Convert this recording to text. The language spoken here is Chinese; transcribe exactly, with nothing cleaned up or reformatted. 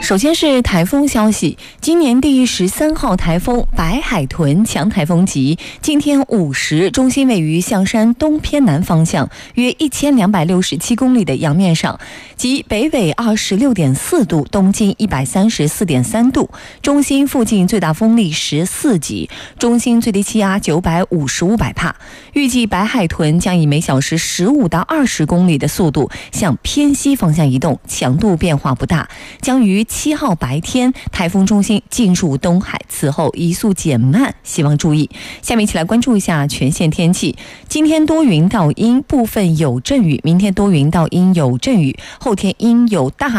首先是台风消息，今年第十三号台风白海豚强台风级，今天午时中心位于象山东偏南方向约一千两百六十七公里的洋面上，即北纬二十六点四度，东经一百三十四点三度，中心附近最大风力十四级，中心最低气压九百五十五百帕。预计白海豚将以每小时十五到二十公里的速度向偏西方向移动，强度变化不大，将于七号白天台风中心进入东海，此后移速减慢，希望注意。下面一起来关注一下全县天气。今天多云到阴，部分有阵雨，明天多云到阴有阵雨，后天阴有大